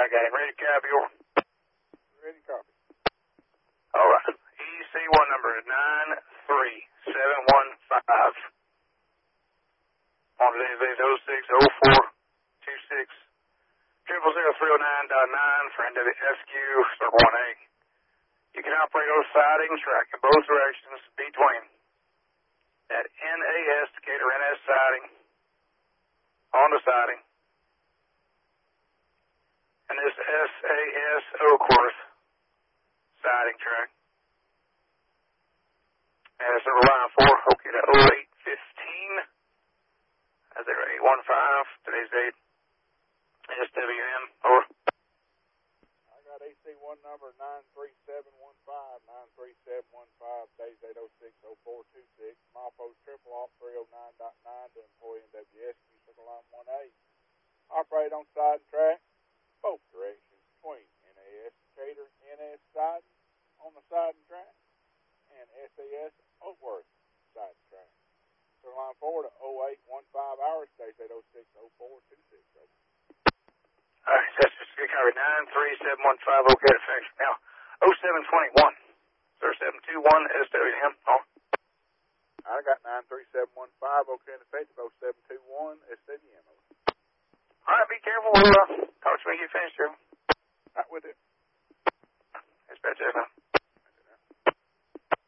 I got him. Ready to copy, over. Ready to copy. All right. EC1 number is 93715. On today's 060426. 00309.9 for NWFQ, Circle 1A. You can operate those sidings, track in both directions between that NAS, Decatur NS siding, on the siding, and this SAS Oakworth siding track. And it's over line 4, okay, to 0815. That's 0815, today's date. SWM, over. I got AC1 number 93715, 93715, days 8060426, milepost triple off 309.9 to employee NWSQ, Circle Line 1A. Operate on side and track, both directions between NAS Decatur NS siding on the side and track and SAS Oakworth side and track. Circle Line 4 to 0815 hours, days 8060426. All right, that's just a good copy. 93715, okay, to finish. Now, 0721, 0721 SWM, on. I got 93715, okay, in effect, 0721 SWM. All right, be careful. We'll talk to you when you get finished here.